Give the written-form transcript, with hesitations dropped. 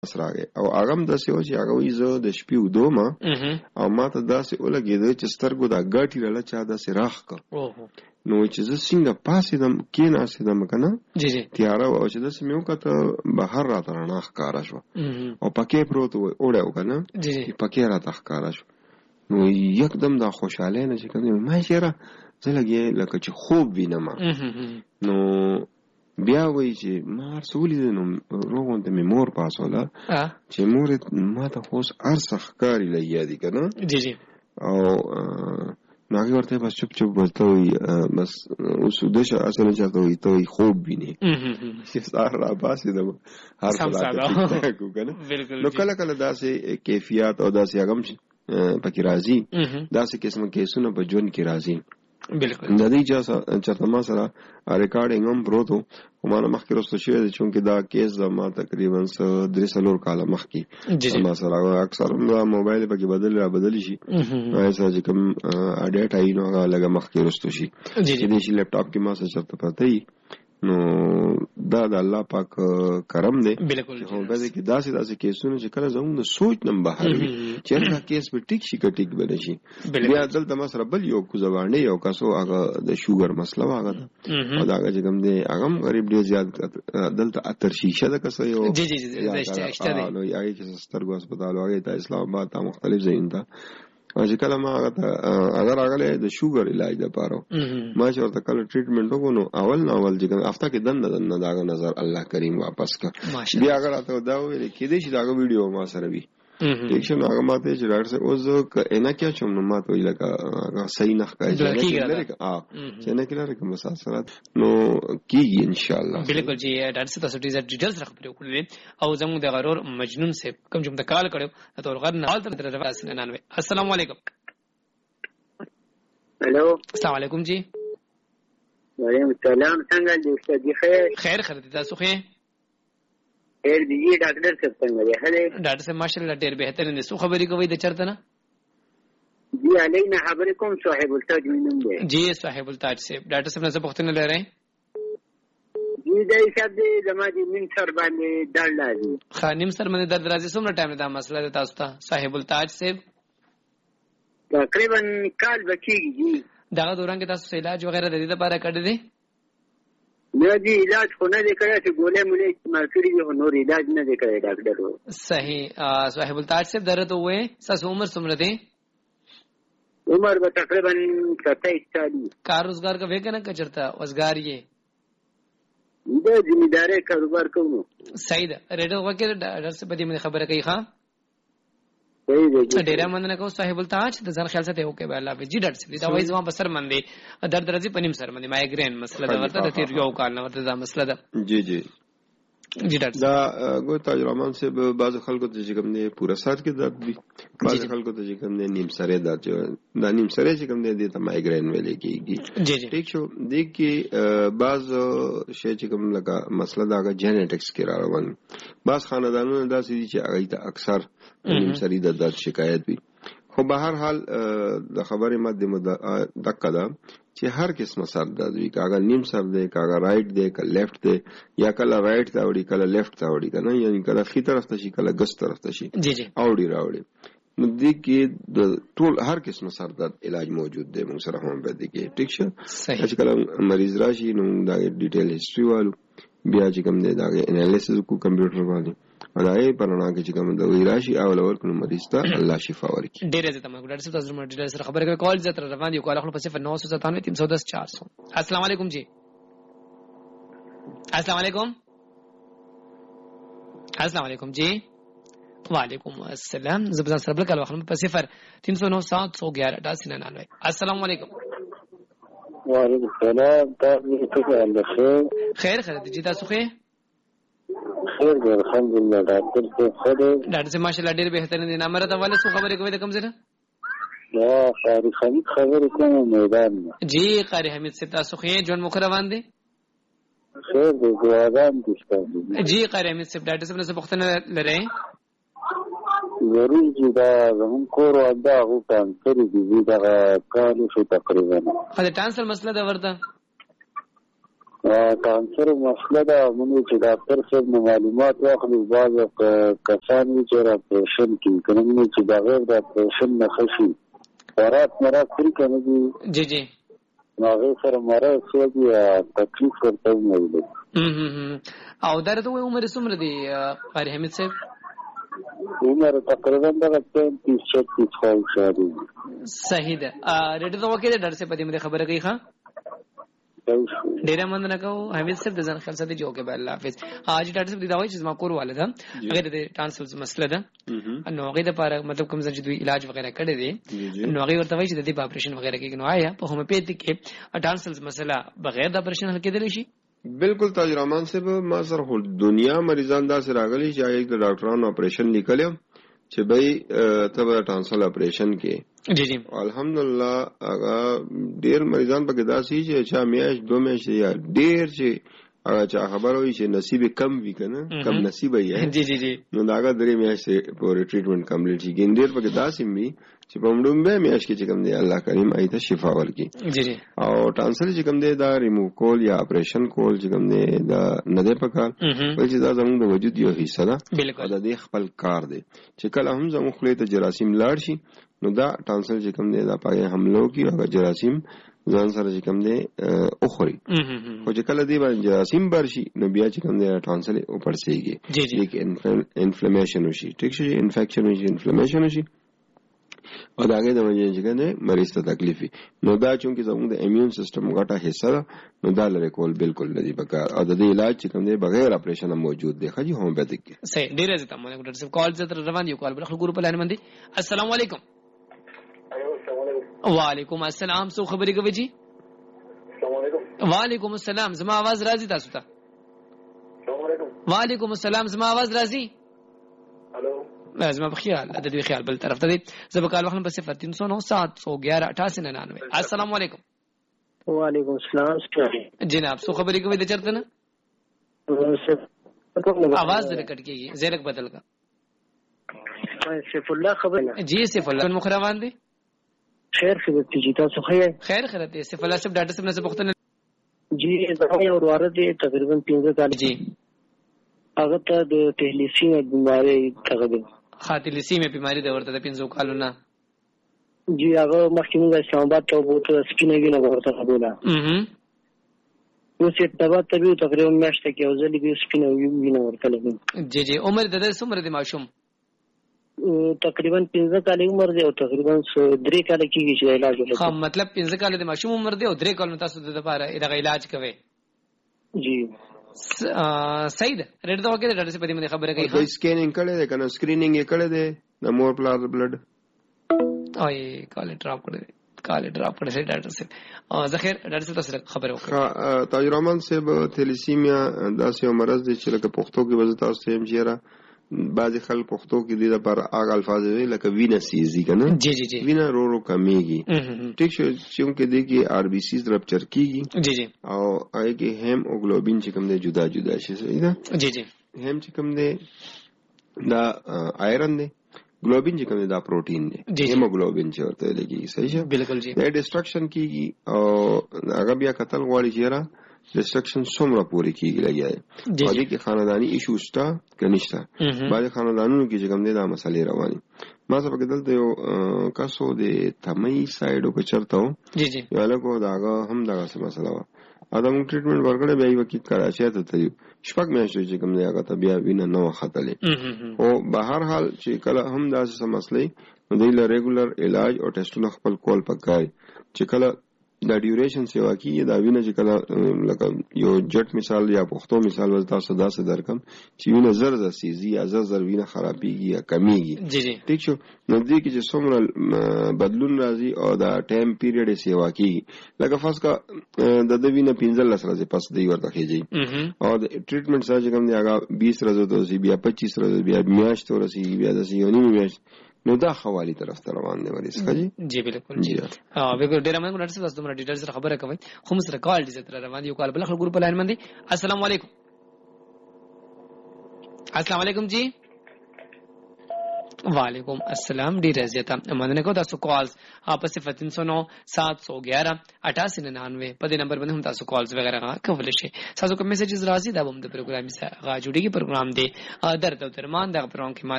سراغه او هغه هم داسې و چې هغه وایي زه د شپې ودومه او ما ته داسې ولګېده چې سترګو دا ګاټې راله چا داسې راښ کړ نو چې زه څنګه پاسېدم کېناستېدم که نه تیاره وه او چې داسې مې وکته بهر راته رڼا ښکاره شوه او پکې پروت و اوړی و که نه پکې راته ښکاره شو نو یکدم دا خوشحالۍ نه چې که نه ما چېره زه لګې لکه چې خوب وینم نو بیا وایي چې ما هر څه ولیدل نو روغ غونته مې مور پاسوله چې مور ما ته خو اوس هر څه ښکاري لګیا دي که نه او نو هغې ورته بس چپ چپ ورته وایي بس اوس وده شه اصلا چېرته وایي ته وایي خوب وینې چې سهار را پاسېدم هر څه راته ټیک ټاک و که نه نو کله کله داسې کیفیات او داسې هغه هم پکې راځي داسې قسمه کیسونه په ژوند کې راځي د دې چېرته ما سره ریکارډینګ هم پروت و خو ما نه مخکې وروسته شوی دی چونکې دا کیس د ما تقریبا 3-4 کاله مخکې ما سره اکثر دا موبایل پکې بدلی شي هغې سره چې کوم ډیټا وي نو هغه لږه مخکې وروسته شي کېدای شي لیپټاپ کې ما سره چېرته پرته وي نو دا د الله پاک کرم دی خو بعضې کې داسې کیسونه چې کله زموږ د سوچ نه بهر وي چې دا کیس به ټیک شي که ټیک به نه شي بیا دلته ما سره بل یو کوزه باندې یو کس و هغه د شوګر مسله وه هغه ده او د هغه چې کوم دی هغه هم غریب ډېر زیات دلته اتر شیشه ده که څه یو هغې کې سترګو هسپتال و هغې ته اسلام آباد ته مختلف ځایونو ته او چې کله ما هغه راغلی د شوګر علاج دپاره ما چې ورته کله ټریټمنټ وکړو نو اول چې کوم هفته کې دنده د هغه نظر الله کریم واپس کړ بیا هغه راته دا وویل کېدای شي د هغه ویډیو ما سره وي ٹھیک شو نو هغه ما ته چې ډاکټر صاحب اوس زه که انکیا چوم نو ما ته وایي لکه هغه صحیح نه ښکاري چې انکې لرې که مسافرات نو کېږي انشاءالله بلکل جی ډاکټر صاحب تاسو ډېر ډیټیلز را خبرې وکړلې او زموږ د غرور مجنون صاحب کوم چې موږ ته کال کړی د تورغر نه حال ته 99 السلام علیکم هلو السلام علیکم جی وعلیکم السلام څنګه دي استاد جی خیر دي تاسو خیر خیر دي ډاکټر صاحب څنګه دی ډاکټر صاحب ماشاءالله ډېر بهتر دي څو خبرې کوي د چرته نه جی علینا خبرې کوم صاحب التاج مینم دی جی صاحب التاج صاحب ډاکټر صاحب نه څه پوښتنه لرئ جی دا حساب دی زما دي نیم سر باندې درد راځي نیم سر باندې درد راځي څومره ټایم دا مسله ده تاسو ته صاحب التاج صاحب تقریبا کال بکیږي جی دغه دوران کې تاسو علاج وغیرہ د دې لپاره کړی دی نه جی علاج خو نه دی کړی چې ګولې مولې استعمال کړي دي خو نور علاج نه دی کړی ډاکټر صحیح صاحب التاج صاحب درته وې تاسو عمر څومره دی عمر به تقریبا 27 سال کار روزګار کوي کنه کچرتا وزګار یې د ځمېداري کاروبار کوم صحیح ده ریډیو وکړه ډاکټر صاحب دې مې خبره کوي ښا ډېر مننه کوم صاحب التاج د ځان خیال ساتي اوکې الله به جی ډاکټر صاحب دا وایي زما بسر باندې درد راځي پنیم سر باندې مایګرین مسله ده ورته د تیر یو کال نه ورته دا مسله ده جی جی ډاکټر دا ګو تاج رحمان صاحب بعض خلکو ته چې کوم نه پورا سر کې درد وي بعض خلکو ته چې کوم نه نیم سره درد دا نیم سره چې کوم نه دي ته مایګرین ویل کېږي ٹھیک شو دې کې بعض شی چې کوم لکه مسله دا جینټکس کې راوړل بعض خاندانونو داسې دي چې هغه ته اکثر نیم سری د درد شکایت وي خو به هر حال د خبرې ماده دقه ده چې هر قسمه سر درد وي کاغه نیم سر دی کاغه رائټ دی کله لیفت دی یا کله رائټ ته وړي کله لیفت ته وړي کنه یعنی کله خي طرف ته شي کله ګس طرف ته شي اوړي راوړي نو دې کې د ټول هر قسمه سر درد علاج موجود دی موږ سره هم به دي کې ټیک شه چې کله مریض راشي نو دا ډیټیل هیستوري والو بیا چې کوم دی دا انالیسس کو کمپیوټر باندې ولای پرنا کې چې کوم د وی راشي او لور کوم مریض ته الله شفا ورکړي ډېر زه تمام ډاکټر صاحب تاسو ډېر سره خبرې کوي کال زه تر روان یو کال خپل په 0997 السلام علیکم جی السلام علیکم جی وعلیکم السلام زبر سره بل کال خپل په 0309717899 السلام علیکم وعلیکم السلام تاسو څنګه خیر جی تاسو خیر خیر دی الحمدلله ډاکټر صاحب ماشاءالله ډېر بهتر دي نامره ته والے څو خبرې کوي د کوم ځای یا قاری حمید خبرې کوم میدان جی قاری حمید سے تاسو خیر جون مخ روان دي خیر دی دعاګان دي جی قاری حمید سے ډاکټر صاحب نه پوښتنه لرئ ضرور جی دا زمون کور ودا هو کانسر دي دا کال شو تقریبا خدای ټانسر مسله ده ورته جی قاری حمید سے ډاکټر صاحب نه پوښتنه لرئ ضرور جی دا زمون کور ودا هو کانسر دي دا کال شو تقریبا خدای ټانسر مسله ده ورته جی قاری حمید سے ډاکټر صاحب نه پوښتنه لرئ کانسر مسله ده موږ چې ډاکټر صاحب معلومات واخلو بعض کسان چې اپریشن کوي کنه موږ چې بغیر د اپریشن نه خشي خوراک مرا خوري کنه جی جی هغه سره مرا سوځي تکلیف ورته نه وي او درته عمر څومره دی قاری حمید صاحب؟ عمر تقریبا د 36 خو شادي صحیح ده ریډ ته وکړه ډر سے پدې مې خبره کوي ښا ډیره مند نه کو حمید صاحب د ځان خیال ساتي جو کې الله حافظ اج ډاکټر صاحب دا وایي چې ما کور والده هغه د ټانسلز مسله ده نو هغه د لپاره مطلب کوم ځای چې دوی علاج وغیرہ کړی دی نو هغه ورته وایي چې د دې اپریشن وغیرہ کې نو آیا په هومیوپیتیک کې ټانسلز مسله بغیر د اپریشن حل کېدلی شي؟ بالکل تاج رحمان صاحب ما سره دنیا مریضان دا سره راغلي چې هغه د ډاکټرانو اپریشن لیکلو چې بھئی تبه ټانسل اپریشن کې جی جی الحمدلله هغه ډیر مریضان پکې داسي چې چا میاش 2 میاش یا ډیر چې هغه چا خبر وي چې نصیب کم وي کنه کم نصیب یې جی جی جی نو دا هغه درې میاش پورې ټریټمنټ کمپلیټ شي ګندیر پکې داسي وي چې په مډومبه میاش کې چې کوم دی الله کریم ایته شفا ورکړي جی جی او ټانسل چې کوم دی دا ریموو کول یا اپریشن کول چې کوم دی دا نه دی پکار بلکې دا زموږ د وجود یو حصہ ده بالکل دا د خپل کار دی چې کله هم زموږ خپل ته جراثیم لاړ شي نو دا ټانسل چې کوم دی دا پای حملو کې هغه جراثیم ځان سره چې کوم دی اخوري خو چې کله دی باندې جراثیم برشي نو بیا چې کوم دی ټانسل اوپر سیږي لیک انفلیمیشن وشي ټیک شي انفیکشن وشي انفلیمیشن وشي او دا هغه د وجه چې کنه مریض ته تکلیف نو دا چونکه زموږ د ایمیون سیستم غټه حصہ ده نو دا لري کول بالکل لدی بکار او د دې علاج چې کوم دی بغیر اپریشن موجود دی خجی هومیوپیتیک صحیح ډیر عزت مو ډاکټر صاحب کال زتر روان یو کال بل ګروپ لاین باندې السلام علیکم وعلیکم السلام سو خبرې کوي جی السلام علیکم وعلیکم السلام زما आवाज راځي تاسو ته السلام علیکم وعلیکم السلام زما आवाज راځي الو لازم بخیال د دې خیال بل طرف ته زبکال وخت په 0309711199 السلام علیکم وعلیکم السلام جناب سو خبرې کوي د چرته نه आवाज دې کټ کیږي زیرک بدل کا سیف الله خبر جی سیف الله مخروان دي خیر خبر تیجی تاسو خیر خیرته سیف الله صاحب ډاکټر صاحب نه پوښتنه جی زما یو وراره دي تقریبا 15 کال جی هغه ته د تهلیسیمه بیماری تقریبا خاتلیسیمه بیماری د ورته د 15 کالو نه جی هغه مخکې موږ اسلام آباد ته وته سپینه وینه ورته قبوله نو چې تبا تبي تقریبا میاشت کې او ځلې به سپینه وینه ورته لګي جی جی عمر د څومره د ماشوم تقریبا 15 کال عمر دی او تقریبا 3 کال کېږي چې علاج وکړي خو مطلب 15 کال د ماشوم عمر دی او 3 کال تاسو د لپاره دا علاج کوي جی صحیح ده ریډ دا وکړه ډاکټر صاحب دې خبره کوي دا سکینینګ کړي ده کنه سکرینینګ یې کړي ده د مور پلار بلډ اوه کال ډراپ کړي سي ډاکټر صاحب ذخیر ډاکټر صاحب تاسو خبره وکړه تاج رحمان صاحب تھیلیسیمیا داسې مرض دی چې لکه پښتو کې وځي تاسو هم چیرې بعضی خلک پښتو کې د لپاره هغه الفاظ وی لکه وینا سیزي کنه جی جی جی وینا رو کمیږي ټیک شو چې دې کې آر بي سیز رپچر کیږي جی جی او هغه کې هیموګلوبین چې کوم دی جدا جدا شي صحیح ده جی جی هم چې کوم دی دا آیرن دی ګلوبین چې کوم دی دا پروتین دی هیموګلوبین چې ورته لګي صحیح شه بالکل جی دا ډیسټرکشن کیږي او هغه بیا قتل غواړي چې را ډیسټرکشن څومره پوری کیږي لګیاي او دې کې خاندانی ایشو شته کنيشته باید خاندانونو کې چې کوم دي دا مسلې رواني ما څه پکې دلته یو کاسو د تمي سایډو په چرته جی جی یو لکه داغه هم دغه مسله و ادم ټریټمنټ ورکړې بیا یو کې کراچي ته تللی شپږ میاشتې چې کوم دی هغه ته بیا وینه نو خطلې او به هر حال چې کله هم داسې مسلې نو د ریګولر علاج او ټیسټونه خپل کول پکای چې کله دا ډیوریشن سیوا کی دا وینه چې کله لکه یو جټ مثال یا پښتو مثال وځه صدا سے درکم چې وینه زر سیزي یا زر وینه خرابېږي یا کمیږي جی جی ٹھیک شو نو دې کې چې څومره بدلون راځي او دا ټایم پیریډ سیوا کی لکه فرض کا د وینه 15 ورځې پس دی ورته کېږي او د ټریټمنټ سره کوم دی هغه 20 ورځې دوسی بیا 25 ورځې بیا میاشت ورسي بیا د سیونی میاشت نو دا حوالی طرف ته روان دی وریس خجی جی بالکل جی وګور ډیر موږ نړۍ څخه تاسو ډیټیل سره خبره کوي خو موږ سره کال دي تر روان یو کال بل خل ګروپ لاین باندې السلام علیکم السلام علیکم جی वालेकुम अस्सलाम डी रजियता मंदने को तासु कॉल्स आपस 309 711 8899 पदे नंबर बंद हम तासु कॉल्स वगैरह कवल शे सासु को मैसेजेस राजी दा बम द प्रोग्राम सा गा जुड़ी के प्रोग्राम दे दर दरमान दा प्रोग्राम के